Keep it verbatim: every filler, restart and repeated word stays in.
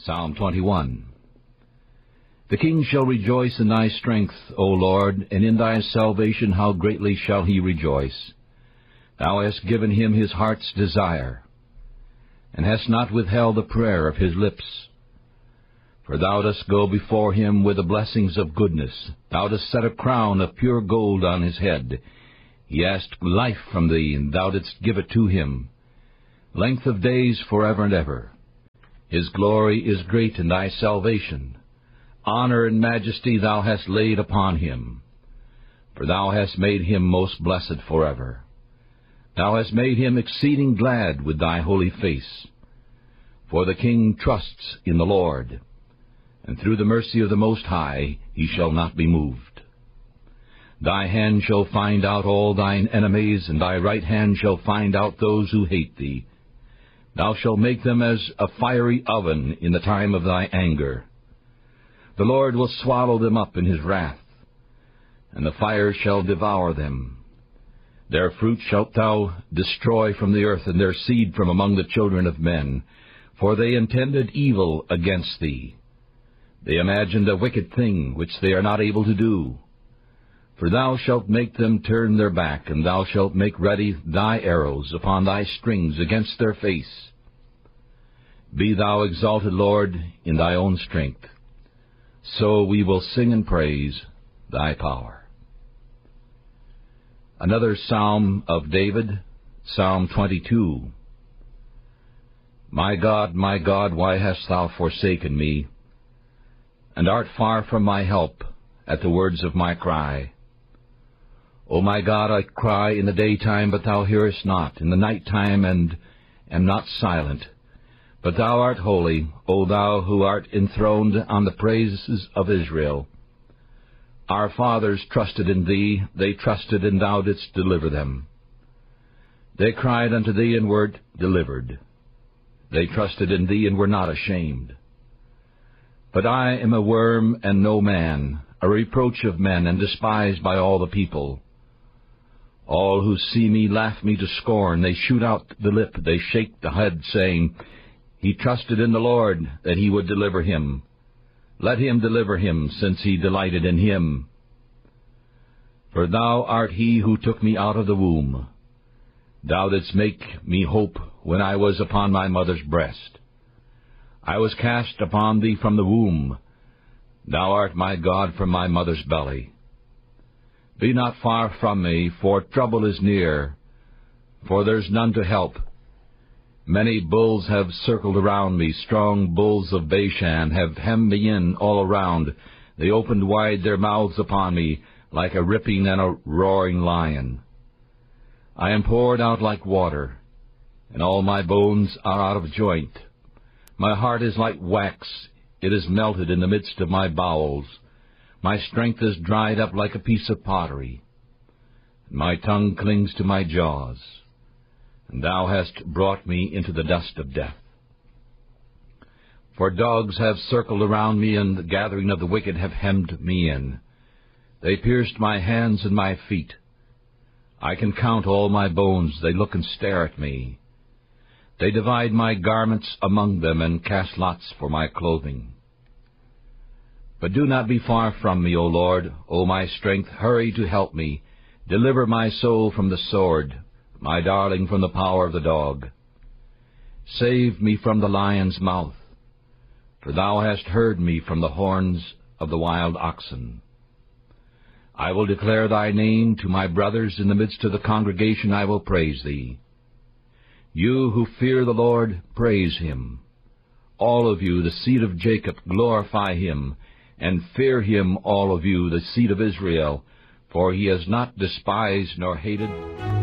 Psalm twenty-one. The king shall rejoice in thy strength, O Lord, and in thy salvation how greatly shall he rejoice. Thou hast given him his heart's desire, and hast not withheld the prayer of his lips. For thou dost go before him with the blessings of goodness. Thou dost set a crown of pure gold on his head. He asked life from thee, and thou didst give it to him, length of days forever and ever. His glory is great in thy salvation. Honor and majesty thou hast laid upon him. For thou hast made him most blessed forever. Thou hast made him exceeding glad with thy holy face. For the king trusts in the Lord, and through the mercy of the Most High he shall not be moved. Thy hand shall find out all thine enemies, and thy right hand shall find out those who hate thee. Thou shalt make them as a fiery oven in the time of thy anger. The Lord will swallow them up in his wrath, and the fire shall devour them. Their fruit shalt thou destroy from the earth, and their seed from among the children of men. For they intended evil against thee. They imagined a wicked thing which they are not able to do. For thou shalt make them turn their back, and thou shalt make ready thy arrows upon thy strings against their face. Be thou exalted, Lord, in thy own strength. So we will sing and praise thy power. Another Psalm of David, Psalm twenty-two. My God, my God, why hast thou forsaken me, and art far from my help at the words of my cry? O my God, I cry in the daytime, but thou hearest not, in the night time, and am not silent. But thou art holy, O thou who art enthroned on the praises of Israel. Our fathers trusted in thee, they trusted, and thou didst deliver them. They cried unto thee, and wert delivered. They trusted in thee, and were not ashamed. But I am a worm and no man, a reproach of men, and despised by all the people. All who see me laugh me to scorn. They shoot out the lip, they shake the head, saying, He trusted in the Lord, that he would deliver him. Let him deliver him, since he delighted in him. For thou art he who took me out of the womb. Thou didst make me hope when I was upon my mother's breast. I was cast upon thee from the womb. Thou art my God from my mother's belly. Be not far from me, for trouble is near, for there's none to help. Many bulls have circled around me, strong bulls of Bashan have hemmed me in all around. They opened wide their mouths upon me, like a ripping and a roaring lion. I am poured out like water, and all my bones are out of joint. My heart is like wax, it is melted in the midst of my bowels. My strength is dried up like a piece of pottery. My tongue clings to my jaws, and thou hast brought me into the dust of death. For dogs have circled around me, and the gathering of the wicked have hemmed me in. They pierced my hands and my feet. I can count all my bones, they look and stare at me. They divide my garments among them, and cast lots for my clothing. But do not be far from me, O Lord, O my strength, hurry to help me. Deliver my soul from the sword, my darling from the power of the dog. Save me from the lion's mouth, for thou hast heard me from the horns of the wild oxen. I will declare thy name to my brothers. In the midst of the congregation I will praise thee. You who fear the Lord, praise him. All of you, the seed of Jacob, glorify him, and fear him, all of you, the seed of Israel, for he has not despised nor hated